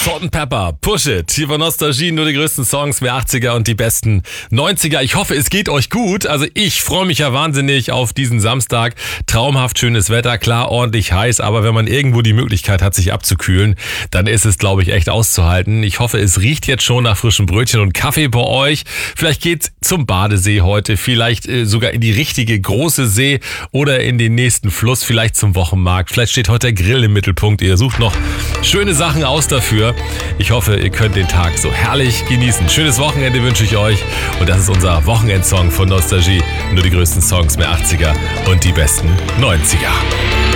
Salt & Pepper, Push It. Hier von Nostalgie, nur die größten Songs, mehr 80er und die besten 90er. Ich hoffe, es geht euch gut. Also ich freue mich ja wahnsinnig auf diesen Samstag. Traumhaft schönes Wetter, klar ordentlich heiß, aber wenn man irgendwo die Möglichkeit hat, sich abzukühlen, dann ist es, glaube ich, echt auszuhalten. Ich hoffe, es riecht jetzt schon nach frischen Brötchen und Kaffee bei euch. Vielleicht geht's zum Badesee heute, vielleicht sogar in die richtige große See oder in den nächsten Fluss, vielleicht zum Wochenmarkt. Vielleicht steht heute der Grill im Mittelpunkt. Ihr sucht noch schöne Sachen aus dafür. Ich hoffe, ihr könnt den Tag so herrlich genießen. Schönes Wochenende wünsche ich euch. Und das ist unser Wochenendsong von Nostalgie. Nur die größten Songs, mehr 80er und die besten 90er.